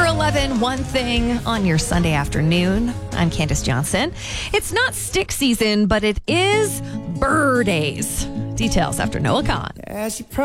11, one thing on your Sunday afternoon. I'm Candace Johnson. It's not stick season, but it is bird days. Details after Noah Khan.